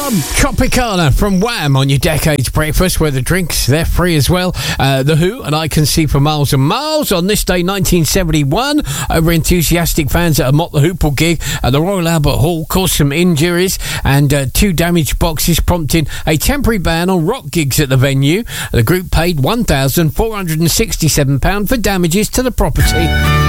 Tropicana from Wham on your Decades Breakfast, where the drinks, they're free as well. The Who and I Can See for Miles and Miles on this day 1971. Over enthusiastic fans at a Mott the Hoople gig at the Royal Albert Hall caused some injuries and 2 damaged boxes, prompting a temporary ban on rock gigs at the venue. The group paid £1,467 for damages to the property.